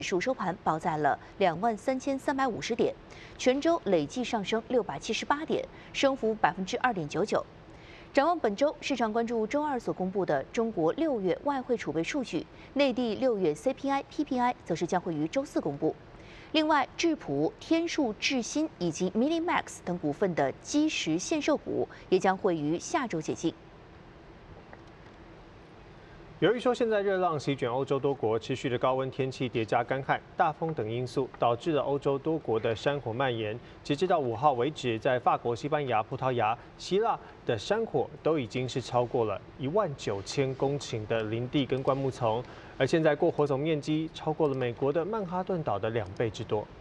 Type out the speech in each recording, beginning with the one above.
数收盘报在了23350点，全周累计上升678点，升幅2.99%。展望本周，市场关注周二所公布的中国6月外汇储备数据，内地6月 CPI、PPI 则是将会于周4公布。另外，智普、天数智新以及 Minimax 等股份的基石限售股也将会于下周解禁。 由于受现在热浪席卷欧洲多国，持续的高温天气叠加干旱、大风等因素，导致了欧洲多国的山火蔓延。截至到5号为止，在法国、西班牙、葡萄牙、希腊的山火都已经是超过了19000公顷的林地跟灌木丛，而现在过火总面积超过了美国的曼哈顿岛的2倍之多。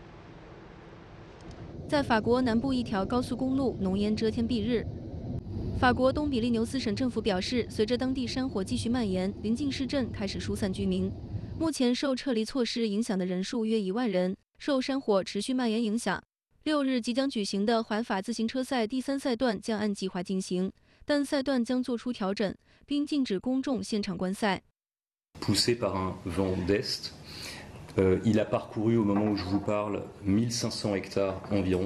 在法国南部一条高速公路，浓烟遮天蔽日。 法国东比利牛斯省政府表示，随着当地山火继续蔓延，邻近市镇开始疏散居民。目前受撤离措施影响的人数约1万人。受山火持续蔓延影响，6日即将举行的环法自行车赛第3赛段将按计划进行，但赛段将做出调整，并禁止公众现场观赛。 Poussé par un vent d'est, il a parcouru au moment où je vous parle 1500 hectares environ.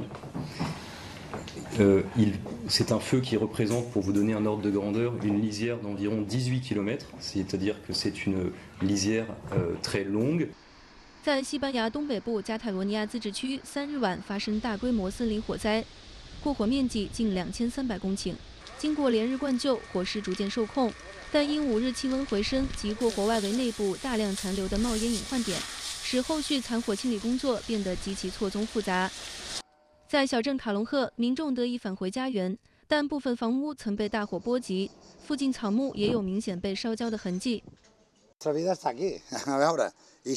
C'est un feu qui représente, pour vous donner un ordre de grandeur, une lisière d'environ 18 km, c'est-à-dire que c'est une lisière très longue. 在西班牙东北部加泰罗尼亚自治区3日晚发生大规模森林火灾，过火面积近2300公顷。经过连日灌救，火势逐渐受控，但因5日气温回升及过火外围内部大量残留的冒烟隐患点，使后续残火清理工作变得极其错综复杂。 在小镇卡隆赫，民众得以返回家园，但部分房屋曾被大火波及，附近草木也有明显被烧焦的痕迹。 Nuestra vida está aquí, ahora. Y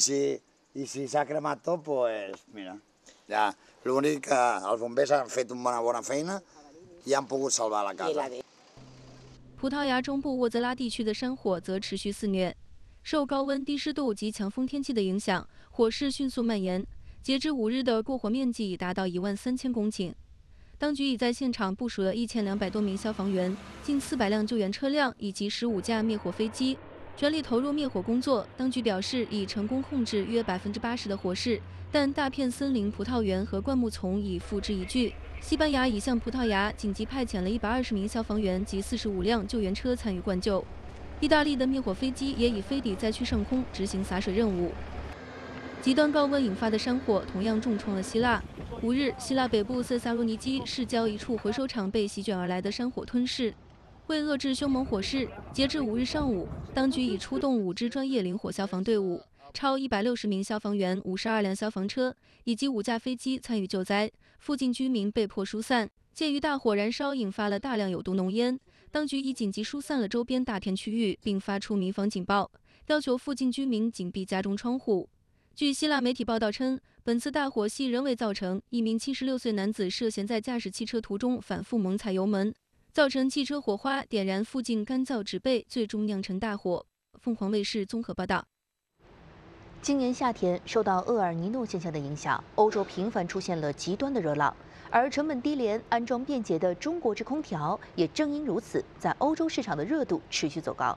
si se ha cremado, pues mira, ya lo únic que els bombers han fet una bona feina i han pogut salvar la casa. 葡萄牙中部沃泽拉地区的山火则持续肆虐，受高温、低湿度及强风天气的影响，火势迅速蔓延。 截至5日的过火面积已达到13000公顷，当局已在现场部署了1200多名消防员、近400辆救援车辆以及15架灭火飞机，全力投入灭火工作。当局表示已成功控制约80%的火势，但大片森林、葡萄园和灌木丛已付之一炬。西班牙已向葡萄牙紧急派遣了120名消防员及45辆救援车参与灌救，意大利的灭火飞机也已飞抵灾区上空执行洒水任务。 极端高温引发的山火同样重创了希腊。5日，希腊北部塞萨洛尼基市郊一处回收厂被席卷而来的山火吞噬。为遏制凶猛火势，截至5日上午，当局已出动5支专业灵火消防队伍，超160名消防员、52辆消防车以及5架飞机参与救灾。附近居民被迫疏散。鉴于大火燃烧引发了大量有毒浓烟，当局已紧急疏散了周边大片区域，并发出民防警报，要求附近居民紧闭家中窗户。 据希腊媒体报道称，本次大火系人为造成，一名76岁男子涉嫌在驾驶汽车途中反复猛踩油门，造成汽车火花点燃附近干燥植被，最终酿成大火。凤凰卫视综合报道。 今年夏天受到厄尔尼诺现象的影响，欧洲频繁出现了极端的热浪，而成本低廉、安装便捷的中国制空调也正因如此，在欧洲市场的热度持续走高。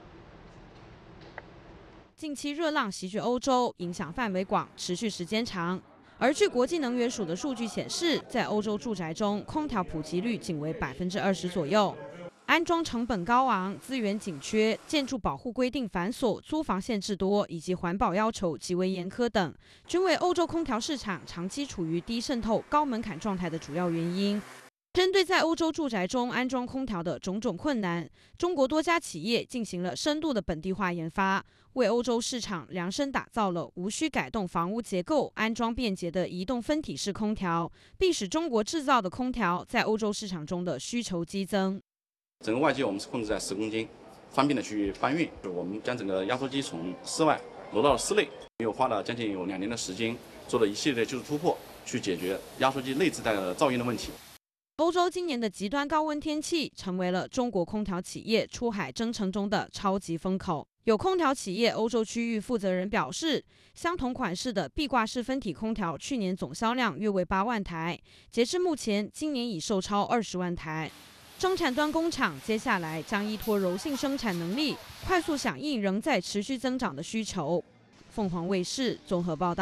近期热浪席卷欧洲，影响范围广，持续时间长。而据国际能源署的数据显示，在欧洲住宅中，空调普及率仅为20%左右。安装成本高昂、资源紧缺、建筑保护规定繁琐、租房限制多，以及环保要求极为严苛等，均为欧洲空调市场长期处于低渗透、高门槛状态的主要原因。 针对在欧洲住宅中安装空调的种种困难，中国多家企业进行了深度的本地化研发，为欧洲市场量身打造了无需改动房屋结构、安装便捷的移动分体式空调，并使中国制造的空调在欧洲市场中的需求激增。 整个外机我们是控制在10公斤，方便的去搬运。我们将整个压缩机从室外挪到了室内，又花了将近有2年的时间，做了一系列的技术突破，去解决压缩机内自带的噪音的问题。 欧洲今年的极端高温天气，成为了中国空调企业出海征程中的超级风口。有空调企业欧洲区域负责人表示，相同款式的壁挂式分体空调去年总销量约为8万台，截至目前，今年已售超20万台。生产端工厂接下来将依托柔性生产能力，快速响应仍在持续增长的需求。 凤凰卫视综合报道。